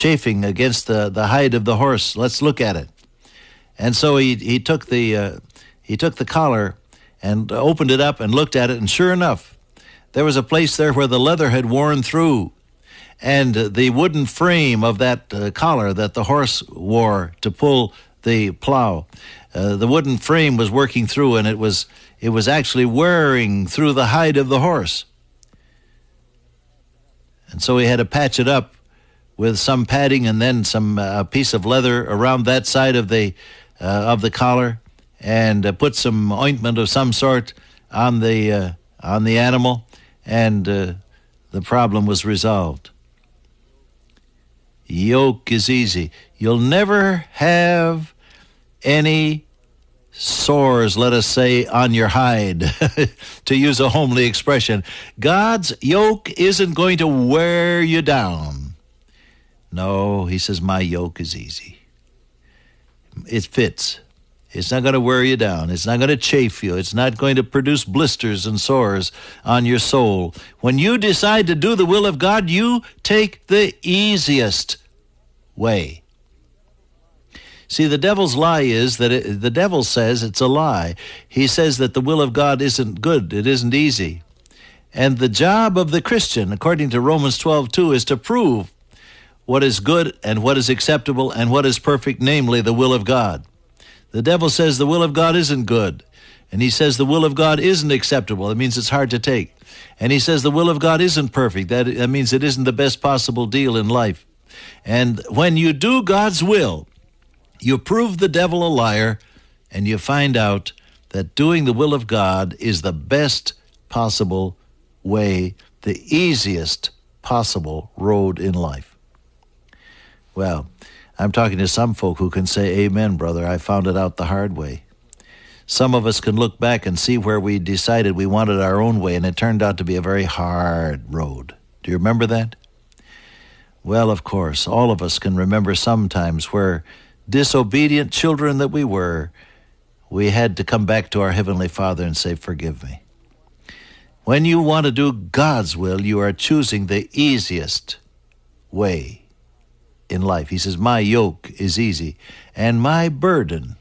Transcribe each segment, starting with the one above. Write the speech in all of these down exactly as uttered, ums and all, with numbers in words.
chafing against the, the hide of the horse. Let's look at it. And so he he took the uh, he took the collar and opened it up and looked at it, and sure enough, there was a place there where the leather had worn through, and the wooden frame of that uh, collar that the horse wore to pull the plow, uh, the wooden frame was working through, and it was it was actually wearing through the hide of the horse. And so he had to patch it up with some padding and then some uh, piece of leather around that side of the uh, of the collar, and uh, put some ointment of some sort on the uh, on the animal, and uh, the problem was resolved. Yoke is easy. You'll never have any sores, let us say, on your hide, to use a homely expression. God's yoke isn't going to wear you down. No, he says, my yoke is easy. It fits. It's not going to wear you down. It's not going to chafe you. It's not going to produce blisters and sores on your soul. When you decide to do the will of God, you take the easiest way. See, the devil's lie is that it, the devil says it's a lie. He says that the will of God isn't good. It isn't easy. And the job of the Christian, according to Romans twelve two, is to prove what is good and what is acceptable and what is perfect, namely the will of God. The devil says the will of God isn't good. And he says the will of God isn't acceptable. That means it's hard to take. And he says the will of God isn't perfect. That, that means it isn't the best possible deal in life. And when you do God's will, you prove the devil a liar, and you find out that doing the will of God is the best possible way, the easiest possible road in life. Well, I'm talking to some folk who can say, amen, brother, I found it out the hard way. Some of us can look back and see where we decided we wanted our own way, and it turned out to be a very hard road. Do you remember that? Well, of course, all of us can remember some times where, disobedient children that we were, we had to come back to our Heavenly Father and say, forgive me. When you want to do God's will, you are choosing the easiest way in life. He says, my yoke is easy and my burden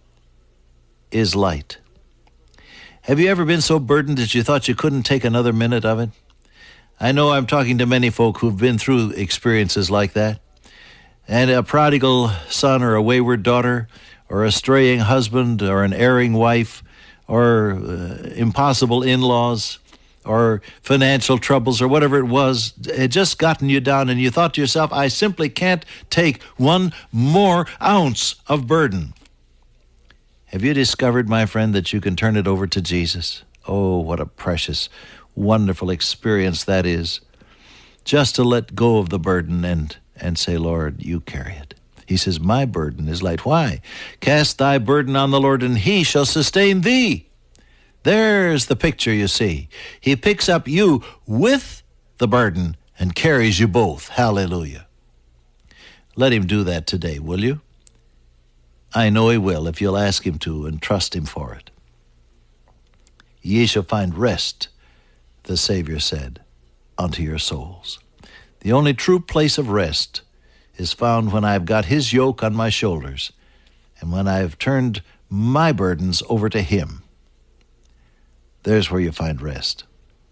is light. Have you ever been so burdened that you thought you couldn't take another minute of it? I know I'm talking to many folk who've been through experiences like that. And a prodigal son or a wayward daughter or a straying husband or an erring wife or uh, impossible in-laws or financial troubles or whatever it was had just gotten you down, and you thought to yourself, I simply can't take one more ounce of burden. Have you discovered, my friend, that you can turn it over to Jesus? Oh, what a precious, wonderful experience that is. Just to let go of the burden and and say, Lord, you carry it. He says, my burden is light. Why? Cast thy burden on the Lord, and he shall sustain thee. There's the picture, you see. He picks up you with the burden and carries you both. Hallelujah. Let him do that today, will you? I know he will if you'll ask him to and trust him for it. Ye shall find rest, the Savior said, unto your souls. The only true place of rest is found when I've got his yoke on my shoulders and when I've turned my burdens over to him. There's where you find rest.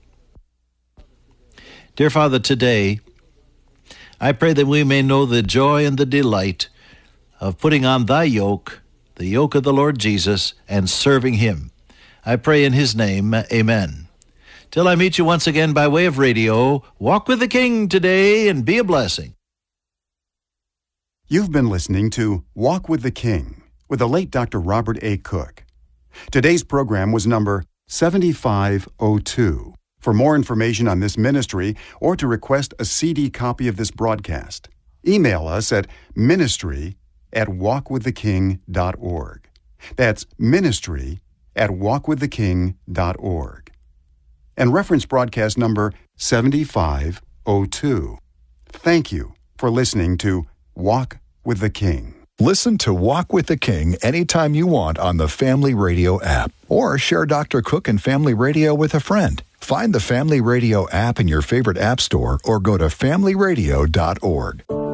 Dear Father, today, I pray that we may know the joy and the delight of putting on thy yoke, the yoke of the Lord Jesus, and serving him. I pray in his name, amen. Till I meet you once again by way of radio, walk with the King today and be a blessing. You've been listening to Walk with the King with the late Doctor Robert A. Cook. Today's program was number seventy-five oh two. For more information on this ministry or to request a C D copy of this broadcast, email us at ministry at walk with the king dot org. That's ministry at walk with the king dot org. And reference broadcast number seventy-five oh two. Thank you for listening to Walk with the King. Listen to Walk with the King anytime you want on the Family Radio app, or share Doctor Cook and Family Radio with a friend. Find the Family Radio app in your favorite app store or go to family radio dot org.